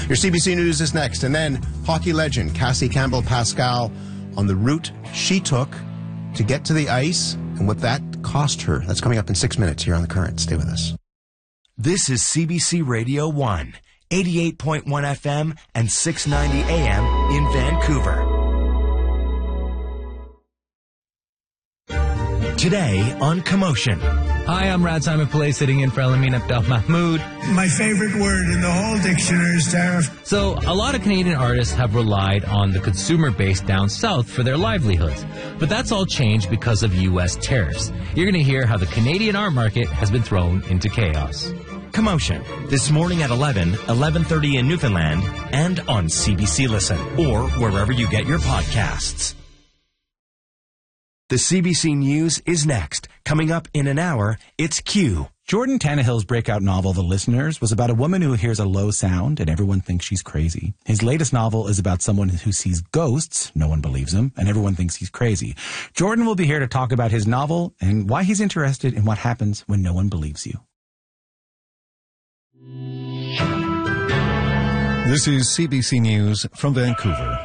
Your CBC News is next, and then hockey legend Cassie Campbell-Pascal on the route she took to get to the ice and what that cost her. That's coming up in 6 minutes here on The Current. Stay with us. This is CBC Radio 1, 88.1 FM and 690 AM in Vancouver. Today on Commotion. Hi, I'm Rad Simon Pillay sitting in for Elamin Abdel Mahmoud. My favorite word in the whole dictionary is tariff. So, a lot of Canadian artists have relied on the consumer base down south for their livelihoods. But that's all changed because of U.S. tariffs. You're going to hear how the Canadian art market has been thrown into chaos. Commotion, this morning at 11:30 in Newfoundland, and on CBC Listen, or wherever you get your podcasts. The CBC News is next. Coming up in an hour, it's Q. Jordan Tannehill's breakout novel, The Listeners, was about a woman who hears a low sound and everyone thinks she's crazy. His latest novel is about someone who sees ghosts, no one believes him, and everyone thinks he's crazy. Jordan will be here to talk about his novel and why he's interested in what happens when no one believes you. This is CBC News from Vancouver.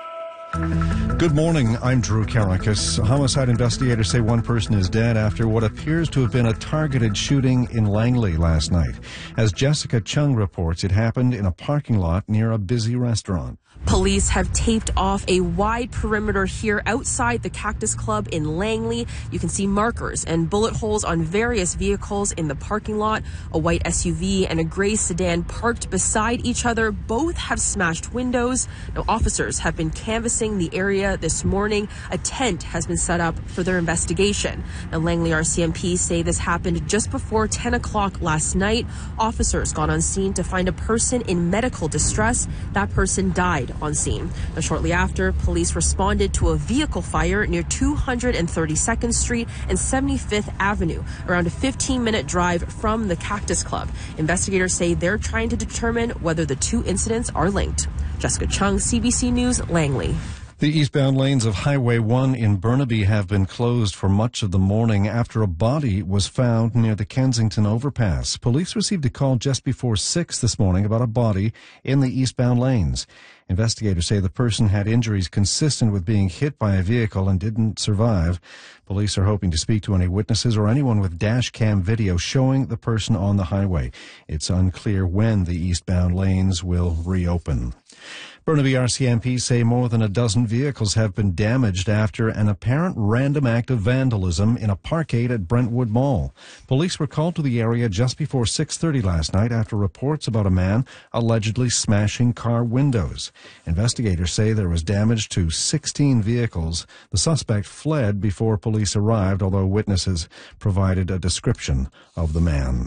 Good morning, I'm Drew Karakis. Homicide investigators say one person is dead after what appears to have been a targeted shooting in Langley last night. As Jessica Chung reports, it happened in a parking lot near a busy restaurant. Police have taped off a wide perimeter here outside the Cactus Club in Langley. You can see markers and bullet holes on various vehicles in the parking lot. A white SUV and a gray sedan parked beside each other. Both have smashed windows. Now, officers have been canvassing the area this morning. A tent has been set up for their investigation. Now, Langley RCMP say this happened just before 10 o'clock last night. Officers got on scene to find a person in medical distress. That person died on scene. Now, shortly after, police responded to a vehicle fire near 232nd Street and 75th Avenue, around a 15-minute drive from the Cactus Club. Investigators say they're trying to determine whether the two incidents are linked. Jessica Chung, CBC News, Langley. The eastbound lanes of Highway 1 in Burnaby have been closed for much of the morning after a body was found near the Kensington overpass. Police received a call just before 6 this morning about a body in the eastbound lanes. Investigators say the person had injuries consistent with being hit by a vehicle and didn't survive. Police are hoping to speak to any witnesses or anyone with dash cam video showing the person on the highway. It's unclear when the eastbound lanes will reopen. Burnaby RCMP say more than a dozen vehicles have been damaged after an apparent random act of vandalism in a parkade at Brentwood Mall. Police were called to the area just before 6:30 last night after reports about a man allegedly smashing car windows. Investigators say there was damage to 16 vehicles. The suspect fled before police arrived, although witnesses provided a description of the man.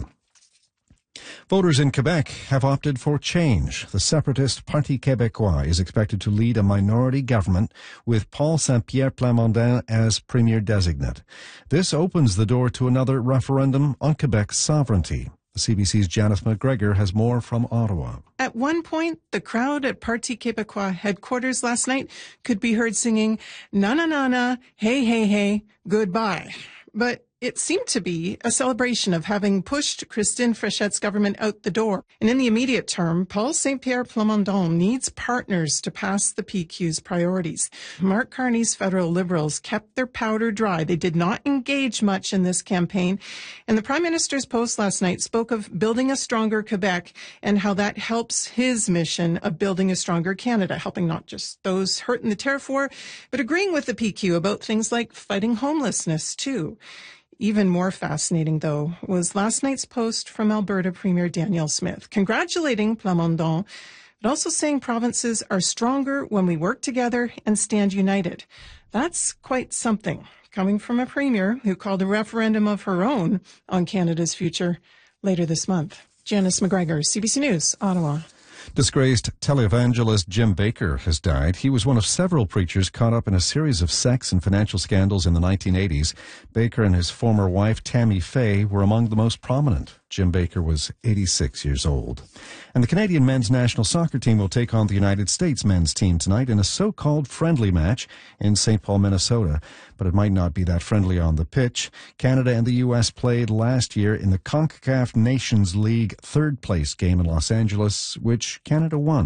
Voters in Quebec have opted for change. The separatist Parti Québécois is expected to lead a minority government with Paul Saint-Pierre Plamondon as premier designate. This opens the door to another referendum on Quebec's sovereignty. The CBC's Janice McGregor has more from Ottawa. At one point, the crowd at Parti Québécois headquarters last night could be heard singing, "Na na na na, hey hey hey, goodbye." But it seemed to be a celebration of having pushed Christine Fréchette's government out the door. And in the immediate term, Paul Saint-Pierre Plamondon needs partners to pass the PQ's priorities. Mark Carney's federal Liberals kept their powder dry. They did not engage much in this campaign. And the Prime Minister's post last night spoke of building a stronger Quebec and how that helps his mission of building a stronger Canada, helping not just those hurt in the tariff war, but agreeing with the PQ about things like fighting homelessness, too. Even more fascinating, though, was last night's post from Alberta Premier Danielle Smith, congratulating Plamondon, but also saying provinces are stronger when we work together and stand united. That's quite something, coming from a premier who called a referendum of her own on Canada's future later this month. Janice McGregor, CBC News, Ottawa. Disgraced televangelist Jim Baker has died. He was one of several preachers caught up in a series of sex and financial scandals in the 1980s. Baker and his former wife, Tammy Faye, were among the most prominent. Jim Baker was 86 years old. And the Canadian men's national soccer team will take on the United States men's team tonight in a so-called friendly match in St. Paul, Minnesota. But it might not be that friendly on the pitch. Canada and the U.S. played last year in the CONCACAF Nations League third-place game in Los Angeles, which Canada won.